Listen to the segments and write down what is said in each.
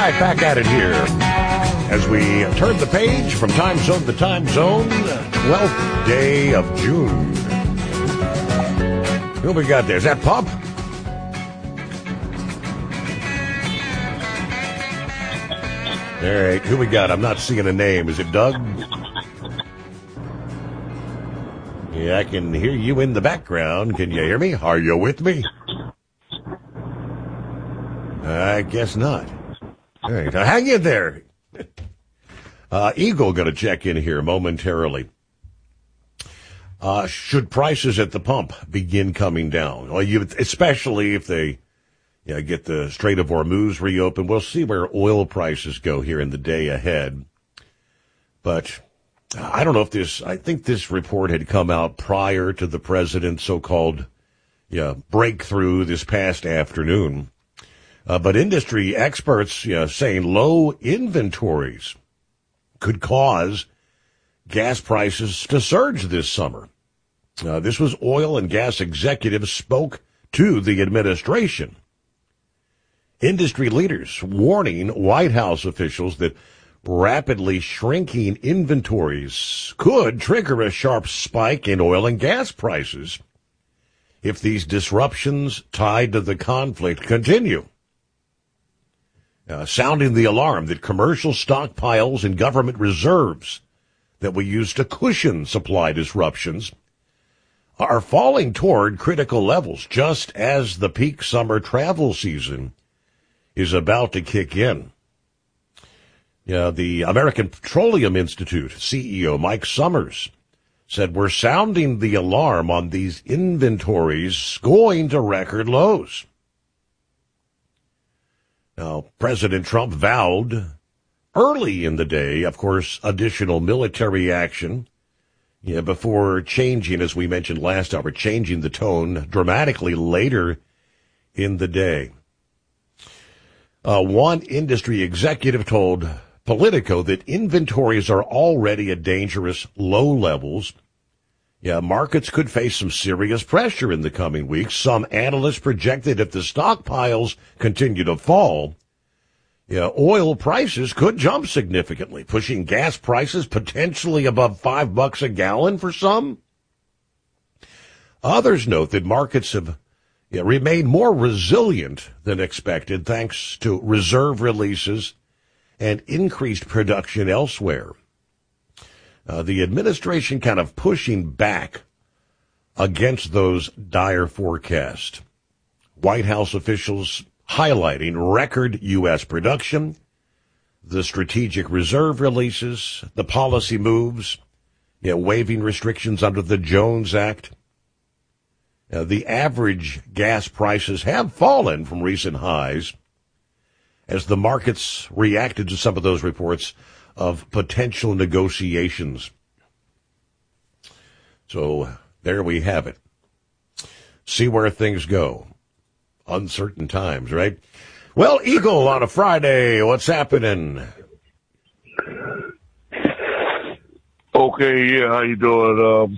right, back at it here as we turn the page from time zone to time zone, 12th day of June. Who we got there? Is that Pump? All right, who we got? I'm not seeing a name. Is it Doug? Yeah, I can hear you in the background. Can you hear me? Are you with me? I guess not. All right, now hang in there. Eagle going to check in here momentarily. Should prices at the pump begin coming down? Well, especially if they get the Strait of Hormuz reopened. We'll see where oil prices go here in the day ahead. But I don't know if I think this report had come out prior to the president's so-called breakthrough this past afternoon. But industry experts saying low inventories could cause gas prices to surge this summer. This was oil and gas executives spoke to the administration. Industry leaders warning White House officials that rapidly shrinking inventories could trigger a sharp spike in oil and gas prices if these disruptions tied to the conflict continue. Sounding the alarm that commercial stockpiles and government reserves that we use to cushion supply disruptions are falling toward critical levels just as the peak summer travel season is about to kick in. The American Petroleum Institute CEO Mike Summers said we're sounding the alarm on these inventories going to record lows. Now, President Trump vowed early in the day, of course, additional military action, before changing, as we mentioned last hour, changing the tone dramatically later in the day. One industry executive told Politico that inventories are already at dangerous low levels. Markets could face some serious pressure in the coming weeks. Some analysts projected if the stockpiles continue to fall, oil prices could jump significantly, pushing gas prices potentially above $5 a gallon for some. Others note that markets have remained more resilient than expected thanks to reserve releases and increased production elsewhere. The administration kind of pushing back against those dire forecasts. White House officials highlighting record U.S. production, the strategic reserve releases, the policy moves, waiving restrictions under the Jones Act. The average gas prices have fallen from recent highs as the markets reacted to some of those reports of potential negotiations. So there we have it. See where things go. Uncertain times, right? Well, Eagle on a Friday, what's happening? Okay, how you doing?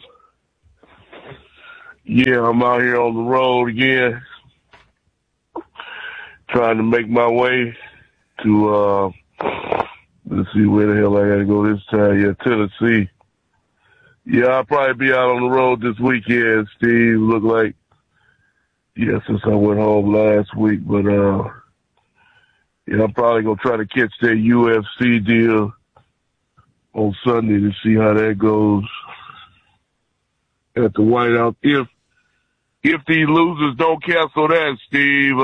I'm out here on the road again, trying to make my way to, let's see where the hell I gotta go this time. Tennessee. I'll probably be out on the road this weekend, Steve. Look like, since I went home last week, but, I'm probably gonna try to catch that UFC deal on Sunday to see how that goes at the White House. If these losers don't cancel that, Steve,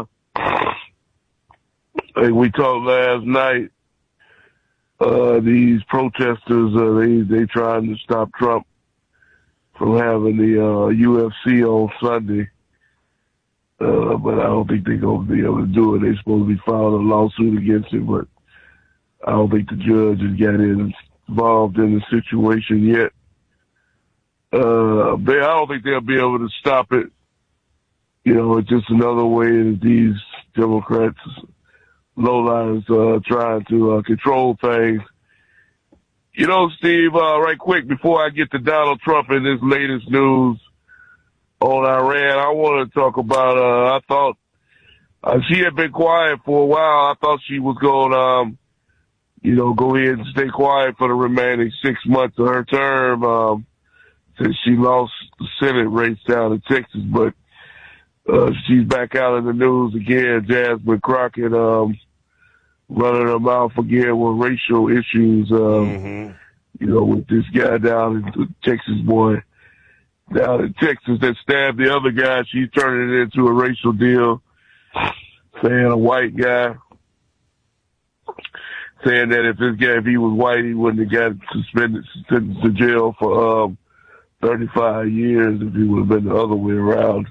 like we talked last night, these protesters, they trying to stop Trump from having the UFC on Sunday. But I don't think they're going to be able to do it. They're supposed to be filing a lawsuit against it, but I don't think the judge has got involved in the situation yet. I don't think they'll be able to stop it. It's just another way that these Democrats, lowlines, trying to control things. Steve, right quick, before I get to Donald Trump and this latest news on Iran, I want to talk about, I thought She had been quiet for a while. I thought she was going, go ahead and stay quiet for the remaining 6 months of her term, since she lost the Senate race down in Texas. But she's back out in the news again. Jasmine Crockett running her mouth again with racial issues, with this guy down in Texas, boy down in Texas that stabbed the other guy. She's turning it into a racial deal, saying a white guy, saying that if he was white, he wouldn't have got sentenced to jail for 35 years if he would have been the other way around.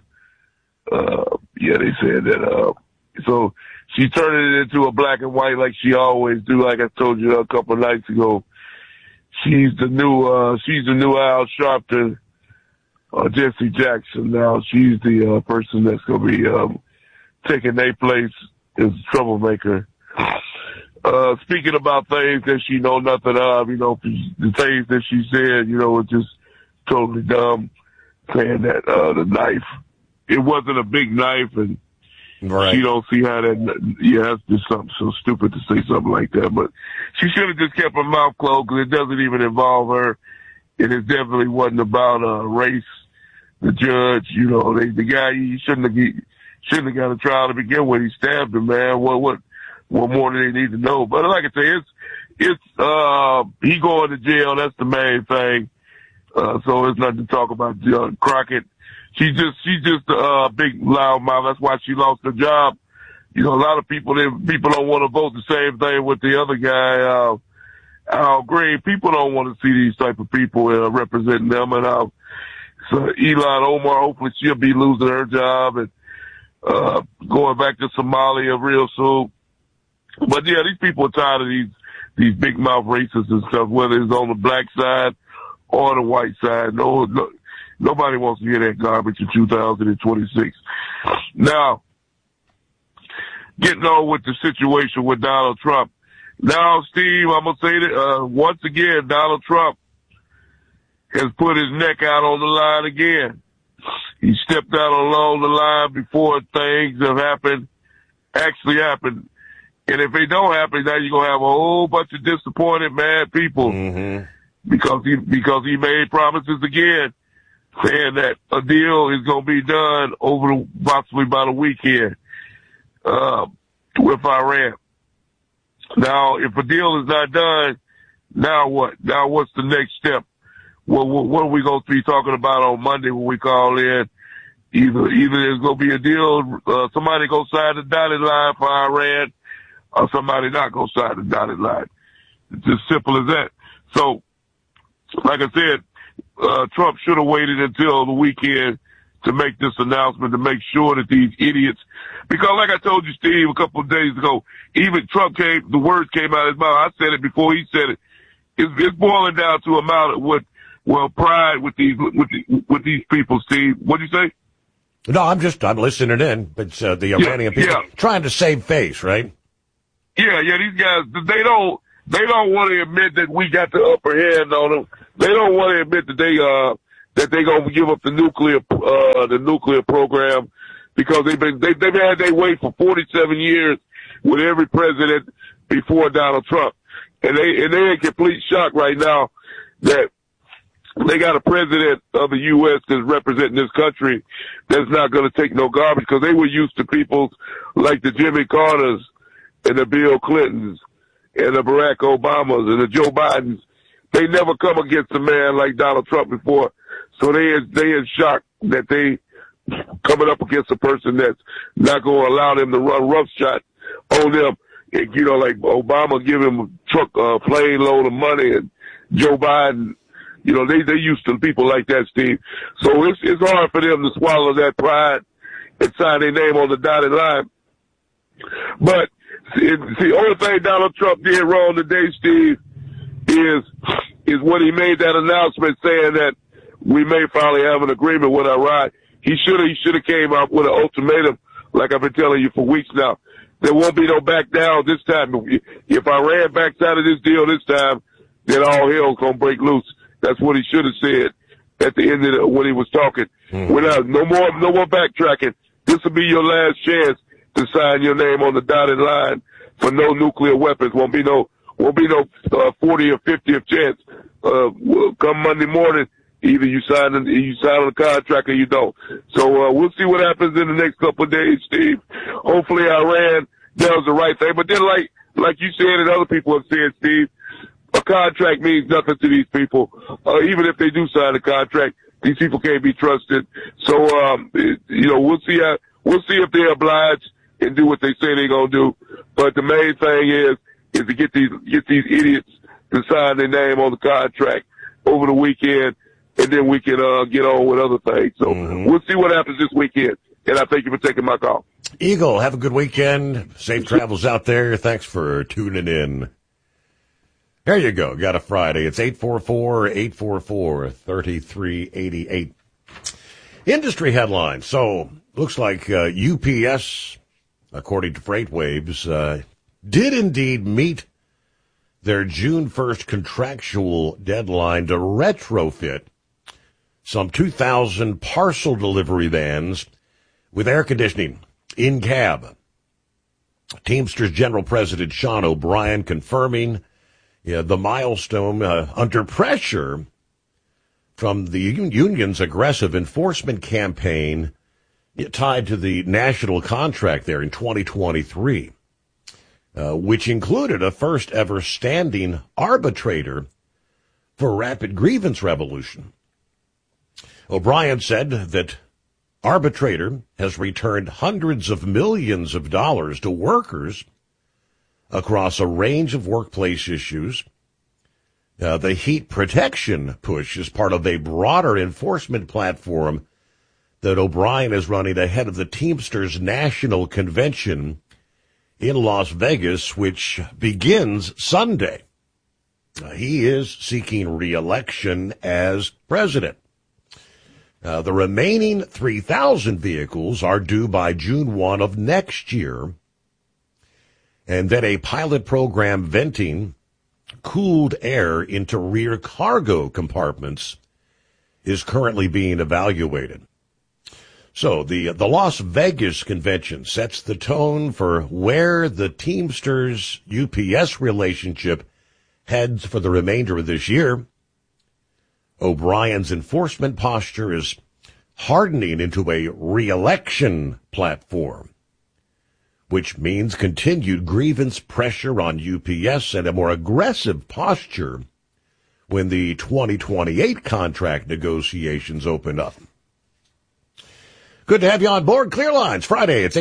They said that. So she's turning it into a black and white like she always do. Like I told you a couple of nights ago, she's the new Al Sharpton, Jesse Jackson. Now she's the person that's going to be taking their place as troublemaker. Speaking about things that she know nothing of, the things that she said, was just totally dumb. Saying that the knife, it wasn't a big knife, and she don't see how that. Yeah, that's just something so stupid to say something like that. But she should have just kept her mouth closed because it doesn't even involve her. It definitely wasn't about race. The judge, the guy, he shouldn't have got a trial to begin with. He stabbed him, man. What more do they need to know? But like I say, it's he going to jail. That's the main thing. So it's nothing to talk about. Crockett, she's just a big loud mouth. That's why she lost her job. A lot of people don't want to vote the same thing with the other guy, Al Green. People don't want to see these type of people representing them. And so Ilhan Omar, hopefully she'll be losing her job and going back to Somalia real soon. But yeah, these people are tired of these big mouth racists and stuff, whether it's on the black side or the white side. No, nobody wants to hear that garbage in 2026. Now, getting on with the situation with Donald Trump. Now, Steve, I'm going to say that once again, Donald Trump has put his neck out on the line again. He stepped out along the line before things actually happened. And if they don't happen, now you're going to have a whole bunch of disappointed, mad people because he made promises again saying that a deal is going to be done possibly by the weekend with Iran. Now, if a deal is not done, now what? Now what's the next step? What are we going to be talking about on Monday when we call in? Either there's going to be a deal, somebody going to sign the dotted line for Iran, or somebody not going to sign the dotted line. It's as simple as that. So, like I said, Trump should have waited until the weekend to make this announcement, to make sure that these idiots, because like I told you, Steve, a couple of days ago, even Trump the words came out of his mouth. I said it before he said it. It's boiling down to amount of pride with these people, Steve. What'd you say? No, I'm listening in. It's the Iranian people trying to save face, right? Yeah, these guys, they don't want to admit that we got the upper hand on them. They don't want to admit that they gonna give up the nuclear program because they've had their way for 47 years with every president before Donald Trump. And they're in complete shock right now that they got a president of the U.S. that's representing this country that's not going to take no garbage because they were used to people like the Jimmy Carters and the Bill Clintons and the Barack Obamas and the Joe Bidens. They never come against a man like Donald Trump before. So they in shock that they coming up against a person that's not going to allow them to run roughshod on them. And, like Obama give him a truck, plane load of money, and Joe Biden, they used to people like that, Steve. So it's hard for them to swallow that pride and sign their name on the dotted line. But see, the only thing Donald Trump did wrong today, Steve, is when he made that announcement saying that we may finally have an agreement with Iran. He should have came up with an ultimatum, like I've been telling you for weeks now. There won't be no back down this time. If Iran backs out of this deal this time, then all hell's gonna break loose. That's what he should have said at the end when he was talking. Without no more backtracking. This will be your last chance. to sign your name on the dotted line for no nuclear weapons. Won't be no 40 or 50th chance. Come Monday morning, either you sign on the contract or you don't. So we'll see what happens in the next couple of days, Steve. Hopefully Iran does the right thing. But then, like you said and other people have said, Steve, a contract means nothing to these people. Even if they do sign a contract, these people can't be trusted. So we'll see if they oblige and do what they say they're gonna do. But the main thing is to get these idiots to sign their name on the contract over the weekend, and then we can get on with other things. So we'll see what happens this weekend. And I thank you for taking my call. Eagle, have a good weekend. Safe travels out there. Thanks for tuning in. There you go. Got a Friday. It's 844-844-3388. Industry headlines. So, looks like UPS, according to FreightWaves, did indeed meet their June 1st contractual deadline to retrofit some 2,000 parcel delivery vans with air conditioning in cab. Teamsters General President Sean O'Brien confirming the milestone under pressure from the union's aggressive enforcement campaign tied to the national contract there in 2023, which included a first ever standing arbitrator for rapid grievance resolution. O'Brien said that arbitrator has returned hundreds of millions of dollars to workers across a range of workplace issues. The heat protection push is part of a broader enforcement platform that O'Brien is running ahead of the Teamsters National Convention in Las Vegas, which begins Sunday. He is seeking re-election as president. The remaining 3,000 vehicles are due by June 1 of next year. And then a pilot program venting cooled air into rear cargo compartments is currently being evaluated. So the Las Vegas convention sets the tone for where the Teamsters UPS relationship heads for the remainder of this year. O'Brien's enforcement posture is hardening into a re-election platform, which means continued grievance pressure on UPS and a more aggressive posture when the 2028 contract negotiations open up. Good to have you on board. Clear Lines, Friday. It's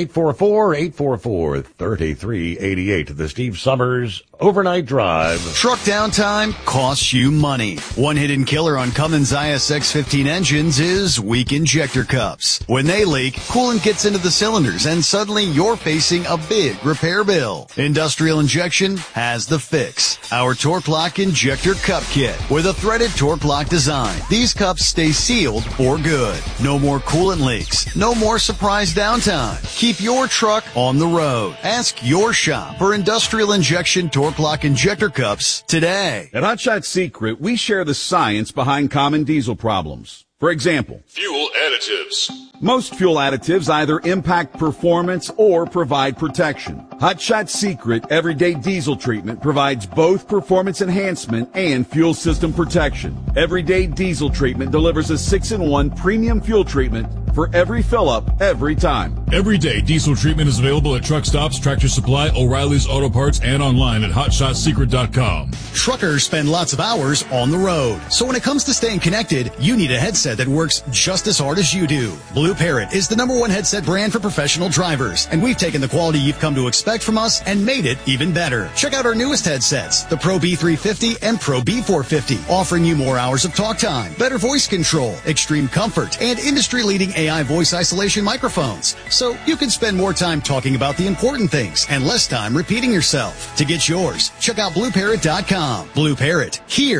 844-844-3388. The Steve Summers Overnight Drive. Truck downtime costs you money. One hidden killer on Cummins ISX-15 engines is weak injector cups. When they leak, coolant gets into the cylinders and suddenly you're facing a big repair bill. Industrial Injection has the fix. Our Torque Lock Injector Cup Kit with a threaded Torque Lock design. These cups stay sealed for good. No more coolant leaks. No more surprise downtime. Keep your truck on the road. Ask your shop for Industrial Injection Torque Lock Injector Cups today. At Hot Shot Secret, we share the science behind common diesel problems. For example, fuel additives. Most fuel additives either impact performance or provide protection. Hot Shot Secret Everyday Diesel Treatment provides both performance enhancement and fuel system protection. Everyday Diesel Treatment delivers a 6-in-1 premium fuel treatment for every fill-up, every time. Everyday Diesel Treatment is available at truck stops, Tractor Supply, O'Reilly's Auto Parts, and online at HotShotSecret.com. Truckers spend lots of hours on the road. So when it comes to staying connected, you need a headset that works just as hard as you do. Blue Parrot is the #1 headset brand for professional drivers, and we've taken the quality you've come to expect from us and made it even better. Check out our newest headsets, the Pro B350 and Pro B450, offering you more hours of talk time, better voice control, extreme comfort, and industry-leading AI voice isolation microphones. So you can spend more time talking about the important things and less time repeating yourself. To get yours, check out BlueParrot.com. Blue Parrot, here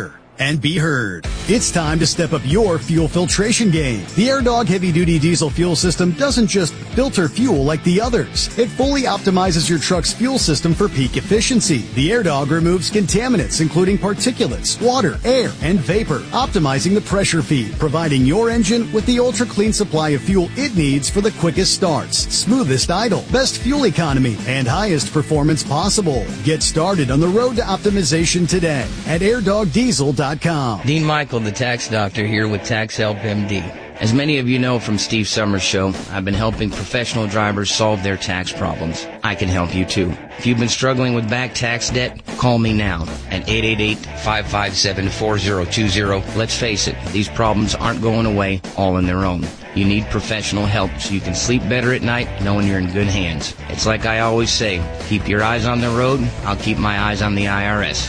and be heard. It's time to step up your fuel filtration game. The AirDog heavy-duty diesel fuel system doesn't just filter fuel like the others. It fully optimizes your truck's fuel system for peak efficiency. The AirDog removes contaminants, including particulates, water, air, and vapor, optimizing the pressure feed, providing your engine with the ultra-clean supply of fuel it needs for the quickest starts, smoothest idle, best fuel economy, and highest performance possible. Get started on the road to optimization today at airdogdiesel.com. Dean Michael, the tax doctor, here with Tax Help MD. As many of you know from Steve Summers' show, I've been helping professional drivers solve their tax problems. I can help you too. If you've been struggling with back tax debt, call me now at 888-557-4020. Let's face it, these problems aren't going away all on their own. You need professional help so you can sleep better at night knowing you're in good hands. It's like I always say, keep your eyes on the road, I'll keep my eyes on the IRS.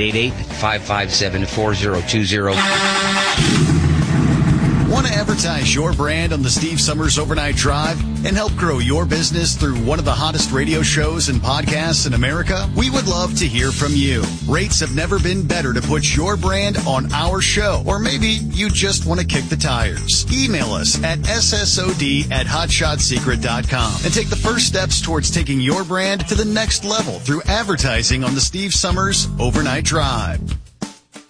888-557-4020. Want to advertise your brand on the Steve Summers Overnight Drive and help grow your business through one of the hottest radio shows and podcasts in America? We would love to hear from you. Rates have never been better to put your brand on our show, or maybe you just want to kick the tires. Email us at ssod@hotshotsecret.com and take the first steps towards taking your brand to the next level through advertising on the Steve Summers Overnight Drive.